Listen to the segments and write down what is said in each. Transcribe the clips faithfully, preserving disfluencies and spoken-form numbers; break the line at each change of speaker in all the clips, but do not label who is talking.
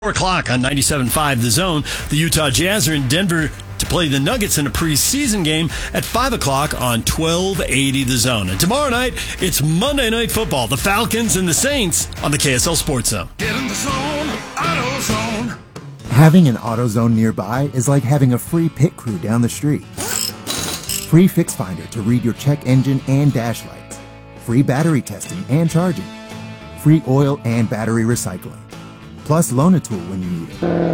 four o'clock on ninety-seven point five The Zone. The Utah Jazz are in Denver to play the Nuggets in a preseason game at five o'clock on twelve eighty The Zone. And tomorrow night, it's Monday Night Football. The Falcons and the Saints on the K S L Sports Zone.
Get in the zone, AutoZone.
Having an AutoZone nearby is like having a free pit crew down the street. Free Fix Finder to read your check engine and dash lights. Free battery testing and charging. Free oil and battery recycling. Plus Loan-A-Tool when you need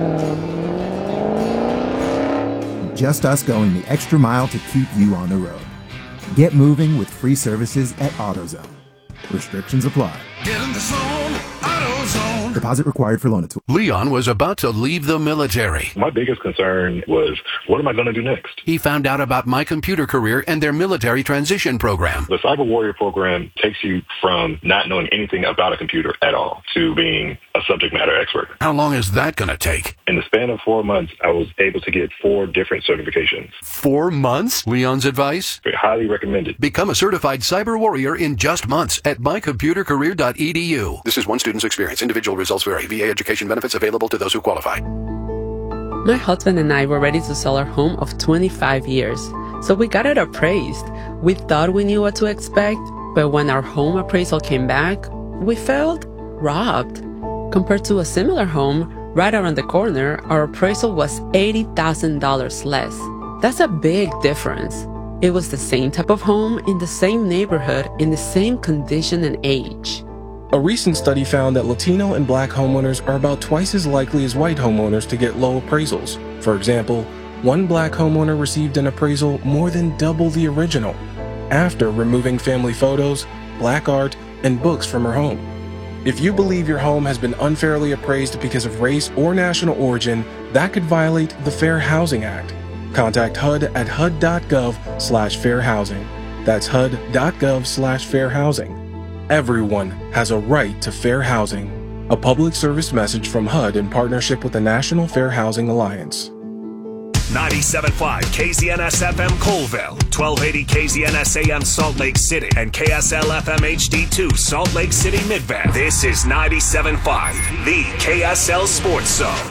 it. Just us going the extra mile to keep you on the road. Get moving with free services at AutoZone. Restrictions apply.
Get in the zone, AutoZone.
Deposit required for Loan-A-Tool.
Leon was about to leave the military.
My biggest concern was, what am I going to do next?
He found out about My Computer Career and their military transition program.
The Cyber Warrior program takes you from not knowing anything about a computer at all to being a subject matter expert.
How long is that going to take?
In the span of four months, I was able to get four different certifications.
Four months? Leon's advice?
Highly recommended.
Become a certified cyber warrior in just months at my computer career dot e d u. This is one student's experience. Individual results vary. V A education benefits available to those who qualify.
My husband and I were ready to sell our home of twenty-five years, so we got it appraised. We thought we knew what to expect, but when our home appraisal came back, we felt robbed. Compared to a similar home right around the corner, our appraisal was eighty thousand dollars less. That's a big difference. It was the same type of home in the same neighborhood in the same condition and age.
A recent study found that Latino and Black homeowners are about twice as likely as white homeowners to get low appraisals. For example, one Black homeowner received an appraisal more than double the original after removing family photos, Black art, and books from her home. If you believe your home has been unfairly appraised because of race or national origin, that could violate the Fair Housing Act. Contact H U D at H U D dot gov slash fair housing. That's H U D dot gov slash fair housing. Everyone has a right to fair housing. A public service message from H U D in partnership with the National Fair Housing Alliance.
ninety-seven point five K Z N S F M Colville, twelve eighty K Z N S A M Salt Lake City, and K S L F M H D two Salt Lake City Midvale. This is ninety-seven point five, the K S L Sports Zone.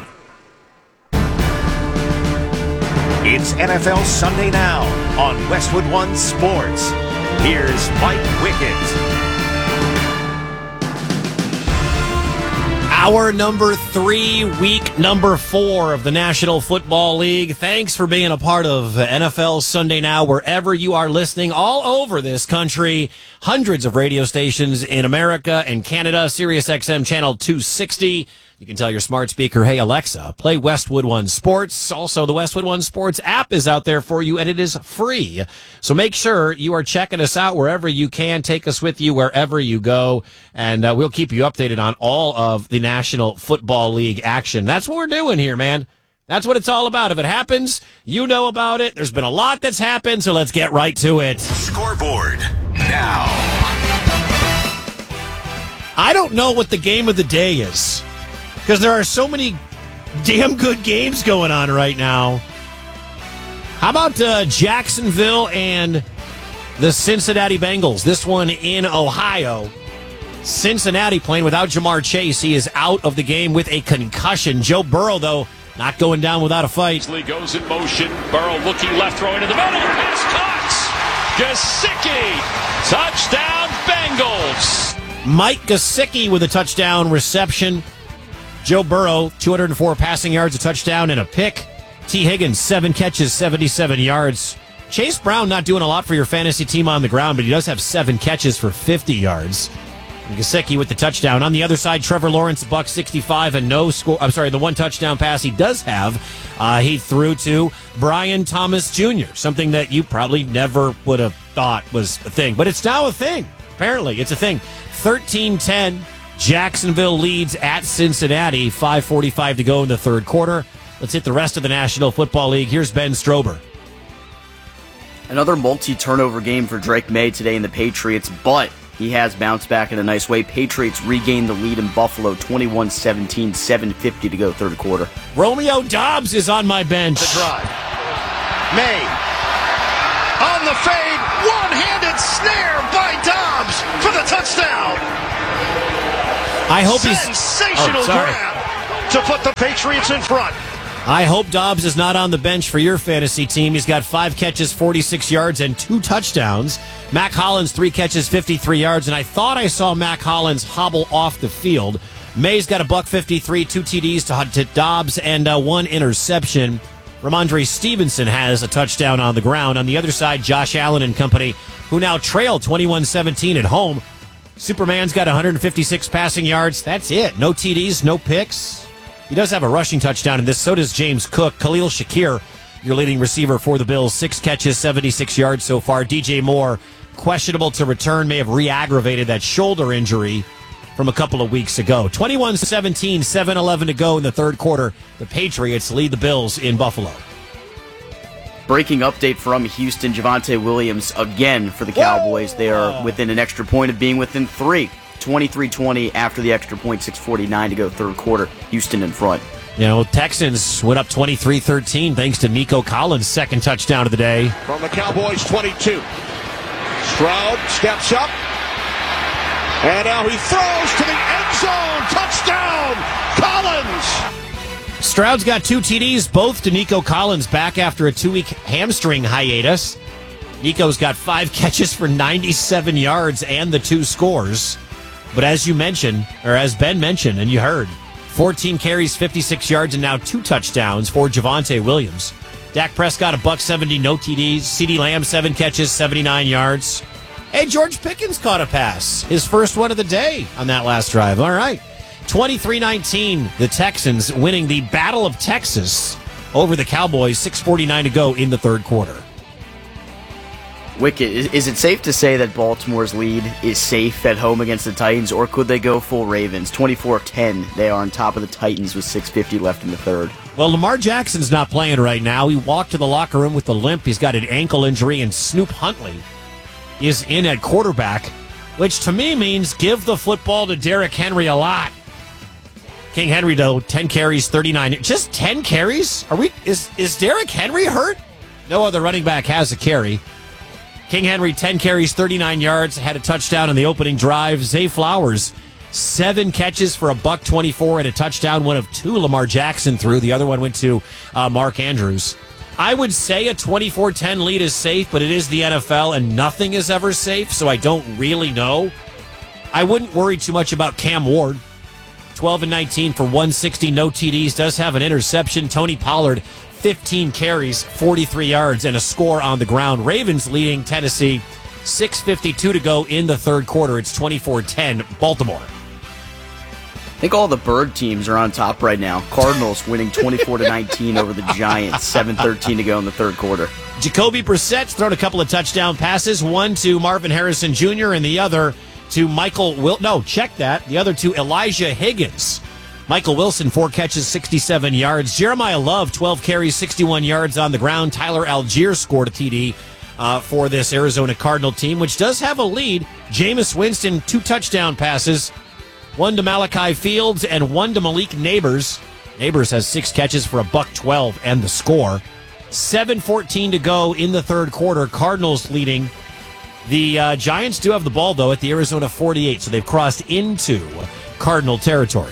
It's N F L Sunday Now on Westwood One Sports. Here's Mike Wickett.
Hour number three, week number four of the National Football League. Thanks for being a part of N F L Sunday Now, wherever you are listening, all over this country. Hundreds of radio stations in America and Canada. Sirius X M Channel two sixty. You can tell your smart speaker, hey, Alexa, play Westwood One Sports. Also, the Westwood One Sports app is out there for you, and it is free. So make sure you are checking us out wherever you can. Take us with you wherever you go, and uh, we'll keep you updated on all of the National Football League action. That's what we're doing here, man. That's what it's all about. If it happens, you know about it. There's been a lot that's happened, so let's get right to it.
Scoreboard now.
I don't know what the game of the day is, because there are so many damn good games going on right now. How about uh, Jacksonville and the Cincinnati Bengals? This one in Ohio. Cincinnati playing without Jamar Chase. He is out of the game with a concussion. Joe Burrow, though, not going down without a fight.
Lee goes in motion. Burrow looking left, throwing to the middle. Pass caught. Gesicki. Touchdown, Bengals.
Mike Gesicki with a touchdown reception. Joe Burrow, two hundred four passing yards, a touchdown, and a pick. T. Higgins, seven catches, seventy-seven yards. Chase Brown not doing a lot for your fantasy team on the ground, but he does have seven catches for fifty yards. And Gesicki with the touchdown. On the other side, Trevor Lawrence, buck sixty-five, and no score. I'm sorry, the one touchdown pass he does have, uh, he threw to Brian Thomas Junior, something that you probably never would have thought was a thing. But it's now a thing. Apparently, it's a thing. thirteen ten. Jacksonville leads at Cincinnati. five forty-five to go in the third quarter. Let's hit the rest of the National Football League. Here's Ben Strober.
Another multi-turnover game for Drake May today in the Patriots, but he has bounced back in a nice way. Patriots regain the lead in Buffalo, twenty-one seventeen, seven fifty to go third quarter.
Romeo Doubs is on my bench.
The drive. May on the fade, one-handed snare by Doubs for the touchdown.
I hope he's
sensational
oh, sorry.
grab to put the Patriots in front.
I hope Dobbs is not on the bench for your fantasy team. He's got five catches, forty-six yards, and two touchdowns. Mac Hollins, three catches, fifty-three yards, and I thought I saw Mac Hollins hobble off the field. May's got a buck fifty-three, two T Ds to, to Dobbs, and uh, one interception. Ramondre Stevenson has a touchdown on the ground. On the other side, Josh Allen and company, who now trail twenty-one seventeen at home. Superman's got one hundred fifty-six passing yards. That's it. No T Ds, no picks. He does have a rushing touchdown in this. So does James Cook. Khalil Shakir, your leading receiver for the Bills, six catches, seventy-six yards so far. D J Moore, questionable to return, may have re-aggravated that shoulder injury from a couple of weeks ago. twenty-one seventeen, seven eleven to go in the third quarter. The Patriots lead the Bills in Buffalo.
Breaking update from Houston. Javonte Williams again for the Cowboys. They are within an extra point of being within three. twenty-three twenty after the extra point, six forty-nine to go third quarter. Houston in front.
You know, Texans went up twenty-three thirteen thanks to Nico Collins' second touchdown of the day.
From the Cowboys twenty-two. Stroud steps up. And now he throws to the end zone. Touchdown, Collins.
Stroud's got two T Ds, both to Nico Collins, back after a two-week hamstring hiatus. Nico's got five catches for ninety-seven yards and the two scores. But as you mentioned, or as Ben mentioned, and you heard, fourteen carries, fifty-six yards, and now two touchdowns for Javonte Williams. Dak Prescott, a buck seventy, no T Ds. CeeDee Lamb, seven catches, seventy-nine yards. Hey, George Pickens caught a pass. His first one of the day on that last drive. All right. twenty-three nineteen, the Texans winning the Battle of Texas over the Cowboys. six forty-nine to go in the third quarter.
Wicket, is, is it safe to say that Baltimore's lead is safe at home against the Titans, or could they go full Ravens? twenty-four ten, they are on top of the Titans with six fifty left in the third.
Well, Lamar Jackson's not playing right now. He walked to the locker room with a limp. He's got an ankle injury, and Snoop Huntley is in at quarterback, which to me means give the football to Derrick Henry a lot. King Henry, though, ten carries, thirty-nine. Just ten carries? Are we? Is, is Derrick Henry hurt? No other running back has a carry. King Henry, ten carries, thirty-nine yards, had a touchdown on the opening drive. Zay Flowers, seven catches for a buck twenty-four and a touchdown. One of two Lamar Jackson threw. The other one went to uh, Mark Andrews. I would say a twenty-four ten lead is safe, but it is the N F L and nothing is ever safe, so I don't really know. I wouldn't worry too much about Cam Ward. twelve and nineteen for one sixty, no T Ds, does have an interception. Tony Pollard, fifteen carries, forty-three yards, and a score on the ground. Ravens leading Tennessee, six fifty-two to go in the third quarter. It's twenty-four ten, Baltimore.
I think all the bird teams are on top right now. Cardinals winning twenty-four to nineteen over the Giants, seven thirteen to go in the third quarter.
Jacoby Brissett's thrown a couple of touchdown passes, one to Marvin Harrison Junior and the other to Michael Wil- No, check that. The other to Elijah Higgins. Michael Wilson, four catches, sixty-seven yards. Jeremiah Love, twelve carries, sixty-one yards on the ground. Tyler Algier scored a T D uh, for this Arizona Cardinal team, which does have a lead. Jameis Winston, two touchdown passes. One to Malachi Fields and one to Malik Neighbors. Neighbors has six catches for a buck twelve and the score. seven fourteen to go in the third quarter. Cardinals leading. The uh, Giants do have the ball, though, at the Arizona forty-eight, so they've crossed into Cardinal territory.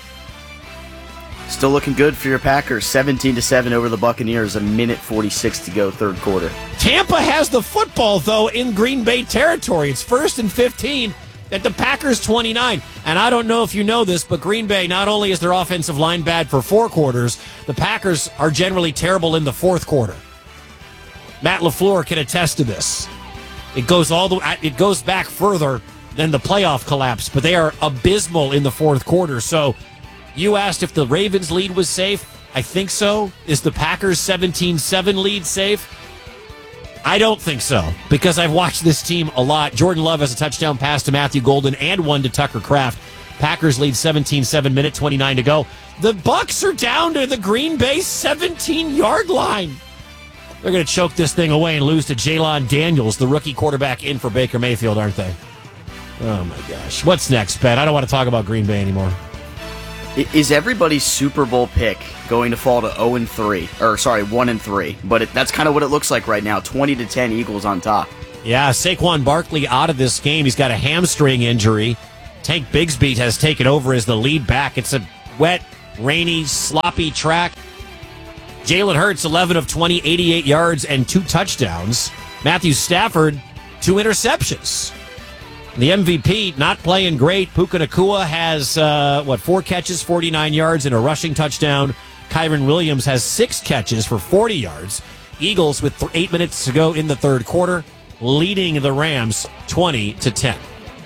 Still looking good for your Packers. seventeen to seven over the Buccaneers. A minute forty-six to go, third quarter.
Tampa has the football, though, in Green Bay territory. It's first and fifteen at the Packers twenty-nine. And I don't know if you know this, but Green Bay, not only is their offensive line bad for four quarters, the Packers are generally terrible in the fourth quarter. Matt LaFleur can attest to this. It goes all the it goes back further than the playoff collapse, but they are abysmal in the fourth quarter. So you asked if the Ravens lead was safe. I think so. Is the Packers seventeen seven lead safe? I don't think so, because I've watched this team a lot. Jordan Love has a touchdown pass to Matthew Golden and one to Tucker Kraft. Packers lead seventeen seven, minute twenty-nine to go. The Bucs are down to the Green Bay seventeen-yard line. They're going to choke this thing away and lose to Jalen Daniels, the rookie quarterback in for Baker Mayfield, aren't they? Oh, my gosh. What's next, Ben? I don't want to talk about Green Bay anymore.
Is everybody's Super Bowl pick going to fall to oh and three? Or, sorry, one and three. But it, that's kind of what it looks like right now. twenty to ten, Eagles on top.
Yeah, Saquon Barkley out of this game. He's got a hamstring injury. Tank Bigsby has taken over as the lead back. It's a wet rainy, sloppy track. Jalen Hurts, eleven of twenty, eighty-eight yards and two touchdowns. Matthew Stafford, two interceptions. The M V P not playing great. Puka Nacua has, uh, what, four catches, forty-nine yards, and a rushing touchdown. Kyron Williams has six catches for forty yards. Eagles, with th- eight minutes to go in the third quarter, leading the Rams twenty to ten.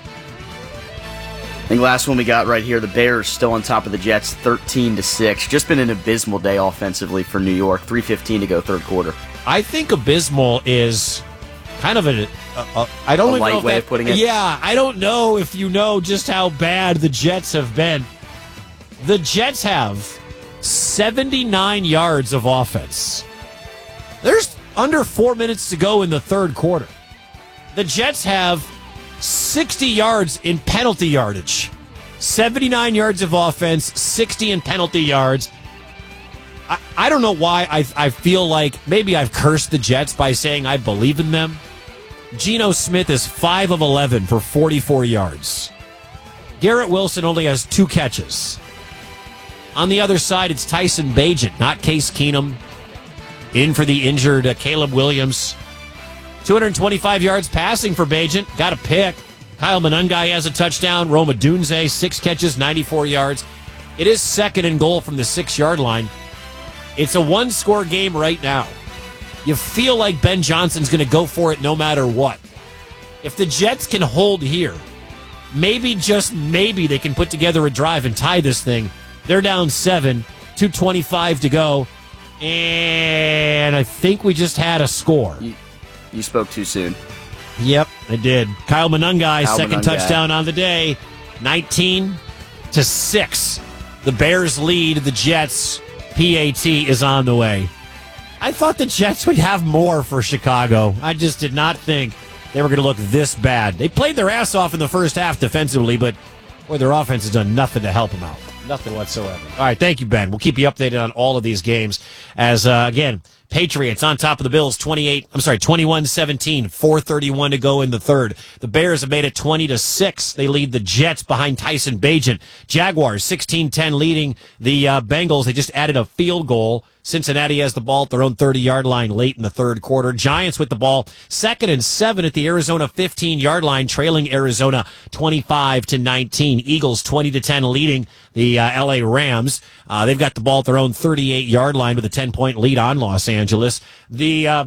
I think last one we got right here, the Bears still on top of the Jets, thirteen to six. Just been an abysmal day offensively for New York. three fifteen to go third quarter.
I think abysmal is kind of a, a, a I don't
a
even
light
know if
way
that,
of putting it.
Yeah, I don't know if you know just how bad the Jets have been. The Jets have seventy-nine yards of offense. There's under four minutes to go in the third quarter. The Jets have sixty yards in penalty yardage. seventy-nine yards of offense, sixty in penalty yards. I, I don't know why I, I feel like maybe I've cursed the Jets by saying I believe in them. Geno Smith is five of eleven for forty-four yards. Garrett Wilson only has two catches. On the other side, it's Tyson Bagent, not Case Keenum. In for the injured uh, Caleb Williams. two hundred twenty-five yards passing for Bagent. Got a pick. Kyle Monangai has a touchdown. Roma Dunze, six catches, ninety-four yards. It is second and goal from the six-yard line. It's a one-score game right now. You feel like Ben Johnson's going to go for it no matter what. If the Jets can hold here, maybe, just maybe, they can put together a drive and tie this thing. They're down seven, two twenty-five to go. And I think we just had a score.
You, you spoke too soon.
Yep, I did. Kyle Monangai,
Kyle
second
Monangai.
touchdown on the day. nineteen to six. The Bears lead the Jets. P A T is on the way. I thought the Jets would have more for Chicago. I just did not think they were going to look this bad. They played their ass off in the first half defensively, but boy, their offense has done nothing to help them out. Nothing whatsoever. All right, thank you, Ben. We'll keep you updated on all of these games as, uh, again, Patriots on top of the Bills, twenty-eight, I'm sorry, twenty-one seventeen, four thirty-one to go in the third. The Bears have made it twenty to six. They lead the Jets behind Tyson Bagent. Jaguars sixteen ten leading the uh, Bengals. They just added a field goal. Cincinnati has the ball at their own thirty-yard line late in the third quarter. Giants with the ball second and seven at the Arizona fifteen-yard line, trailing Arizona twenty-five to nineteen. Eagles twenty to ten leading the uh, L A Rams. Uh, they've got the ball at their own thirty-eight-yard line with a ten-point lead on Los Angeles. The uh,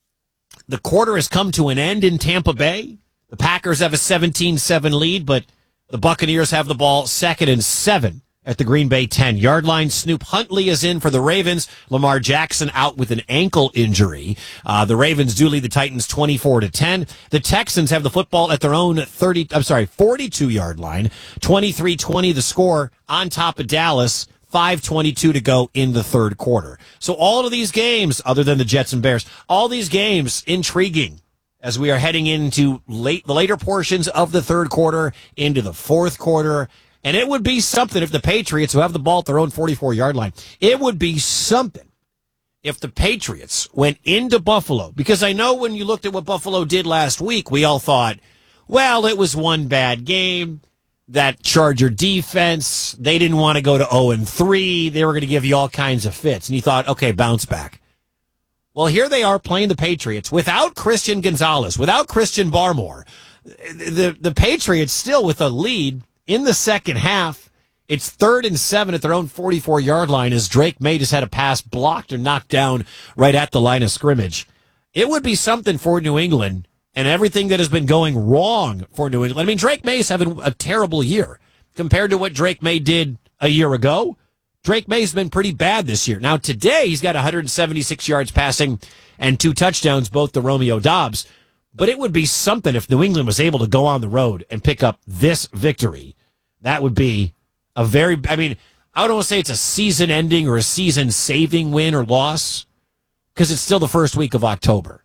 the quarter has come to an end in Tampa Bay. The Packers have a seventeen seven lead, but the Buccaneers have the ball second and seven at the Green Bay ten-yard line. Snoop Huntley is in for the Ravens. Lamar Jackson out with an ankle injury. Uh, the Ravens do lead the Titans twenty-four to ten. The Texans have the football at their own thirty, I'm sorry, forty-two-yard line. twenty-three twenty the score on top of Dallas. five twenty-two to go in the third quarter. So all of these games, other than the Jets and Bears, all these games intriguing as we are heading into late the later portions of the third quarter, into the fourth quarter. And it would be something if the Patriots, who have the ball at their own forty-four-yard line, it would be something if the Patriots went into Buffalo. Because I know when you looked at what Buffalo did last week, we all thought, well, it was one bad game. That Charger defense, they didn't want to go to oh and three. They were going to give you all kinds of fits. And you thought, okay, bounce back. Well, here they are playing the Patriots without Christian Gonzalez, without Christian Barmore. The, the Patriots still with a lead in the second half. It's third and seven at their own forty-four-yard line as Drake May just had a pass blocked or knocked down right at the line of scrimmage. It would be something for New England and everything that has been going wrong for New England. I mean, Drake May's having a terrible year compared to what Drake May did a year ago. Drake May's been pretty bad this year. Now, today, he's got one hundred seventy-six yards passing and two touchdowns, both to Romeo Doubs. But it would be something if New England was able to go on the road and pick up this victory. That would be a very, I mean, I don't want to say it's a season-ending or a season-saving win or loss because it's still the first week of October.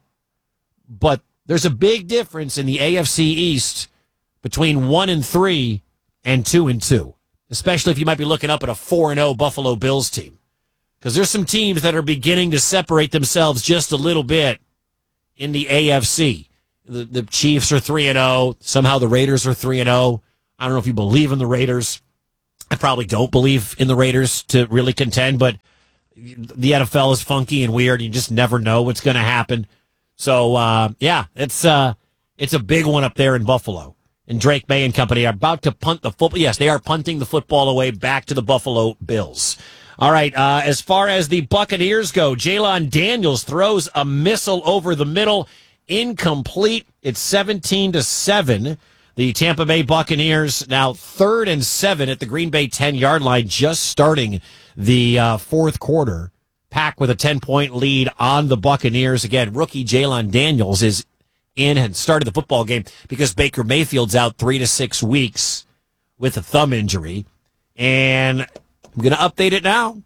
But there's a big difference in the A F C East between one and three and two and two, especially if you might be looking up at a four and oh Buffalo Bills team. Because there's some teams that are beginning to separate themselves just a little bit in the A F C. The, the Chiefs are three and oh. Somehow the Raiders are three and oh. I don't know if you believe in the Raiders. I probably don't believe in the Raiders to really contend, but the N F L is funky and weird. You just never know what's going to happen. So, uh, yeah, it's uh, it's a big one up there in Buffalo. And Drake May and company are about to punt the football. Yes, they are punting the football away back to the Buffalo Bills. All right, uh, as far as the Buccaneers go, Jalon Daniels throws a missile over the middle. Incomplete. It's seventeen to seven. The Tampa Bay Buccaneers now third and seven at the Green Bay ten-yard line, just starting the uh, fourth quarter. Pack with a ten-point lead on the Buccaneers. Again, rookie Jalon Daniels is in and started the football game because Baker Mayfield's out three to six weeks with a thumb injury. And I'm going to update it now.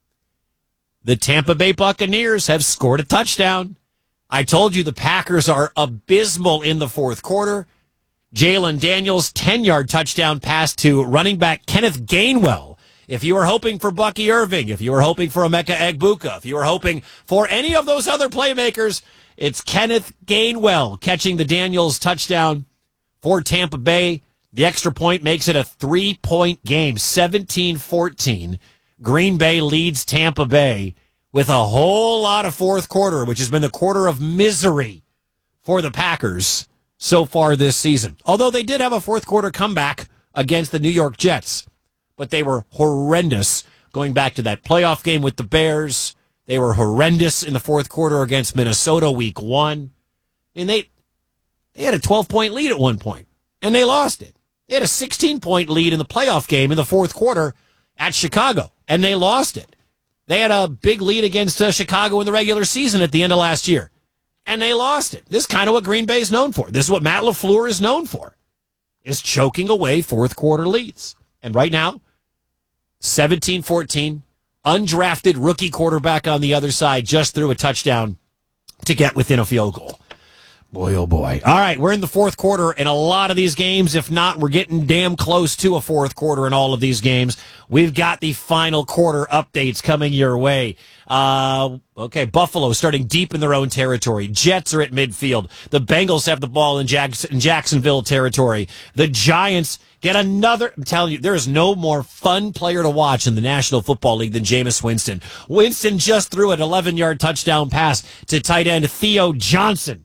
The Tampa Bay Buccaneers have scored a touchdown. I told you the Packers are abysmal in the fourth quarter. Jalon Daniels, ten-yard touchdown pass to running back Kenneth Gainwell. If you were hoping for Bucky Irving, if you were hoping for Emeka Egbuka, if you were hoping for any of those other playmakers, it's Kenneth Gainwell catching the Daniels touchdown for Tampa Bay. The extra point makes it a three-point game, seventeen fourteen. Green Bay leads Tampa Bay with a whole lot of fourth quarter, which has been the quarter of misery for the Packers so far this season. Although they did have a fourth quarter comeback against the New York Jets, but they were horrendous going back to that playoff game with the Bears. They were horrendous in the fourth quarter against Minnesota week one. And they, they had a twelve-point lead at one point, and they lost it. They had a sixteen-point lead in the playoff game in the fourth quarter at Chicago, and they lost it. They had a big lead against uh, Chicago in the regular season at the end of last year, and they lost it. This is kind of what Green Bay is known for. This is what Matt LaFleur is known for, is choking away fourth quarter leads. And right now, seventeen fourteen, undrafted rookie quarterback on the other side just threw a touchdown to get within a field goal. Boy, oh boy. All right, we're in the fourth quarter in a lot of these games. If not, we're getting damn close to a fourth quarter in all of these games. We've got the final quarter updates coming your way. Uh, okay, Buffalo starting deep in their own territory. Jets are at midfield. The Bengals have the ball in Jackson, Jacksonville territory. The Giants get another. I'm telling you, there is no more fun player to watch in the National Football League than Jameis Winston. Winston just threw an eleven-yard touchdown pass to tight end Theo Johnson.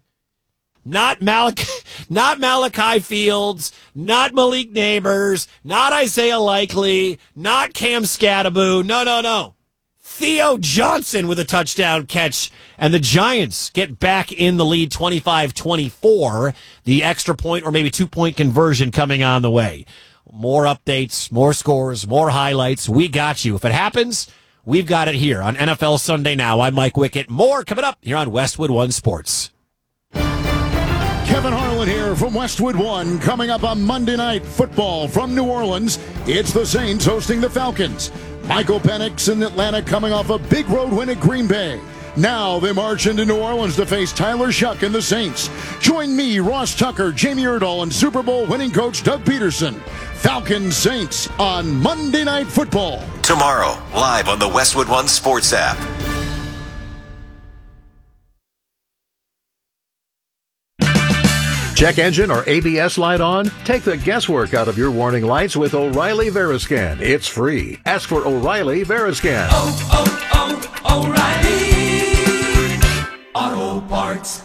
Not Malachi, not Malachi Fields, not Malik Neighbors, not Isaiah Likely, not Cam Scattaboo. No, no, no. Theo Johnson with a touchdown catch, and the Giants get back in the lead twenty-five twenty-four. The extra point or maybe two-point conversion coming on the way. More updates, more scores, more highlights. We got you. If it happens, we've got it here on N F L Sunday Now. I'm Mike Wickett. More coming up here on Westwood One Sports.
Kevin Harlan here from Westwood One. Coming up on Monday Night Football from New Orleans, it's the Saints hosting the Falcons. Michael Penix in Atlanta coming off a big road win at Green Bay. Now they march into New Orleans to face Tyler Shuck and the Saints. Join me, Ross Tucker, Jamie Erdahl, and Super Bowl winning coach Doug Peterson. Falcons Saints on Monday Night Football.
Tomorrow, live on the Westwood One Sports app.
Check engine or A B S light on? Take the guesswork out of your warning lights with O'Reilly Veriscan. It's free. Ask for O'Reilly Veriscan.
Oh, oh, oh, O'Reilly Auto Parts.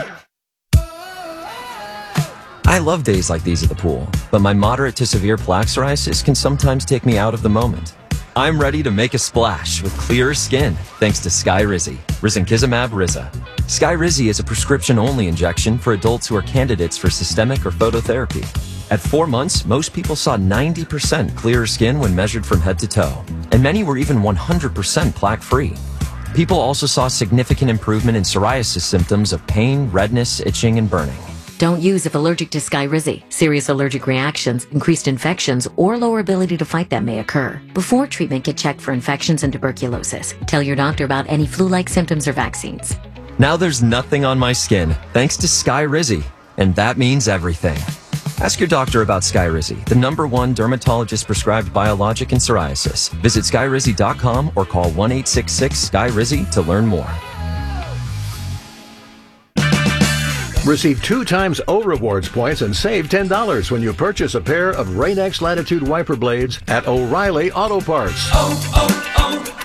I love days like these at the pool, but my moderate to severe plaque psoriasis can sometimes take me out of the moment. I'm ready to make a splash with clearer skin thanks to Skyrizi, risankizumab Riza. Skyrizi is a prescription-only injection for adults who are candidates for systemic or phototherapy. At four months, most people saw ninety percent clearer skin when measured from head to toe, and many were even one hundred percent plaque-free. People also saw significant improvement in psoriasis symptoms of pain, redness, itching, and burning.
Don't use if allergic to Skyrizi. Serious allergic reactions, increased infections, or lower ability to fight them may occur. Before treatment, get checked for infections and tuberculosis. Tell your doctor about any flu-like symptoms or vaccines.
Now there's nothing on my skin, thanks to Skyrizi, and that means everything. Ask your doctor about Skyrizi, the number one dermatologist-prescribed biologic in psoriasis. Visit Skyrizi dot com or call one eight six six, S K Y R I Z I to learn more.
Receive two times O Rewards points and save ten dollars when you purchase a pair of Rain-X Latitude wiper blades at O'Reilly Auto Parts.
Oh,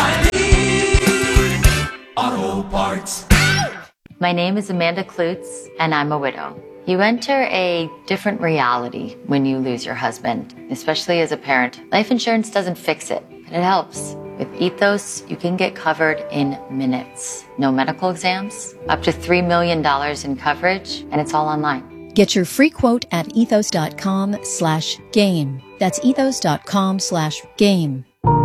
oh, oh, O'Reilly Auto Parts.
My name is Amanda Klutz, and I'm a widow. You enter a different reality when you lose your husband, especially as a parent. Life insurance doesn't fix it, but it helps. With Ethos, you can get covered in minutes. No medical exams, up to three million dollars in coverage, and it's all online.
Get your free quote at ethos.com slash game. That's ethos.com slash game.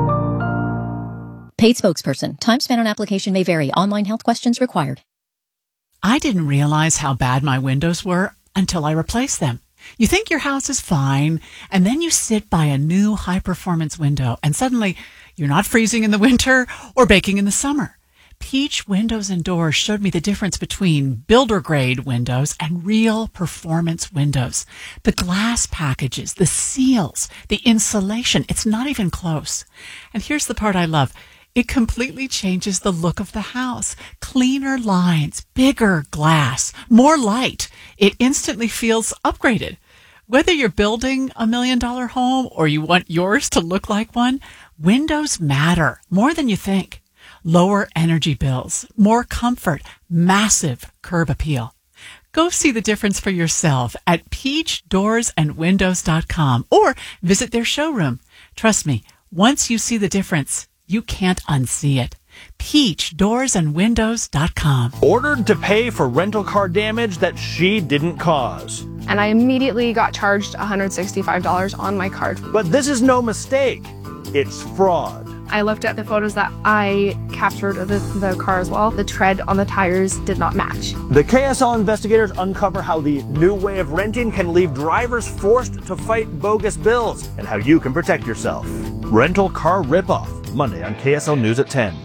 Paid spokesperson. Time spent on application may vary. Online health questions required.
I didn't realize how bad my windows were until I replaced them. You think your house is fine, and then you sit by a new high-performance window, and suddenly you're not freezing in the winter or baking in the summer. Peach Windows and Doors showed me the difference between builder-grade windows and real performance windows. The glass packages, the seals, the insulation, it's not even close. And here's the part I love. It completely changes the look of the house. Cleaner lines, bigger glass, more light. It instantly feels upgraded. Whether you're building a million dollar home or you want yours to look like one, windows matter more than you think. Lower energy bills, more comfort, massive curb appeal. Go see the difference for yourself at peach doors and windows dot com or visit their showroom. Trust me, once you see the difference, you can't unsee it. peach doors and windows dot com.
Ordered to pay for rental car damage that she didn't cause.
And I immediately got charged one hundred sixty-five dollars on my card.
But this is no mistake. It's fraud.
I looked at the photos that I captured of the, the car as well. The tread on the tires did not match.
The K S L investigators uncover how the new way of renting can leave drivers forced to fight bogus bills and how you can protect yourself. Rental car ripoff. Monday on K S L News at ten.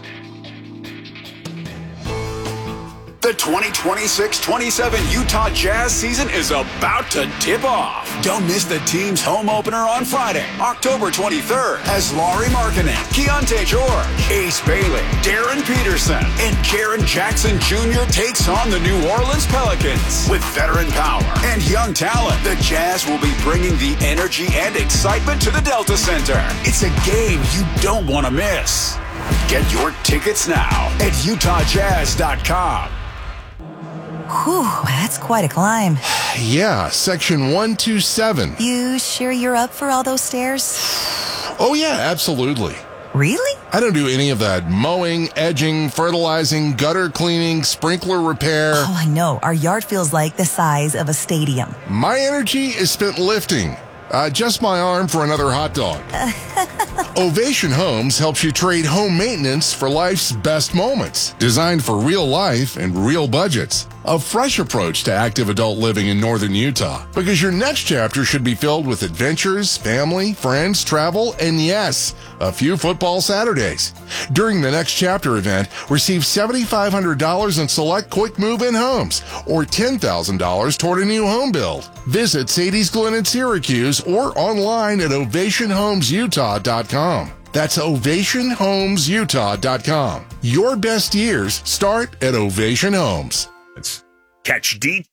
The twenty twenty-six twenty-seven Utah Jazz season is about to tip off. Don't miss the team's home opener on Friday, October twenty-third, as Lauri Markkanen, Keontae George, Ace Bailey, Darren Peterson, and Jaren Jackson Junior takes on the New Orleans Pelicans. With veteran power and young talent, the Jazz will be bringing the energy and excitement to the Delta Center. It's a game you don't want to miss. Get your tickets now at utah jazz dot com.
Whew, that's quite a climb.
Yeah, section one two seven.
You sure you're up for all those stairs?
Oh yeah, absolutely.
Really?
I don't do any of that mowing, edging, fertilizing, gutter cleaning, sprinkler repair.
Oh, I know. Our yard feels like the size of a stadium.
My energy is spent lifting. Uh, just my arm for another hot dog. Ovation Homes helps you trade home maintenance for life's best moments. Designed for real life and real budgets. A fresh approach to active adult living in northern Utah. Because your next chapter should be filled with adventures, family, friends, travel, and yes, a few football Saturdays. During the Next Chapter event, receive seven thousand five hundred dollars in select quick move-in homes or ten thousand dollars toward a new home build. Visit Sadie's Glen in Syracuse or online at ovation homes utah dot com. That's ovation homes utah dot com. Your best years start at Ovation Homes.
Catch D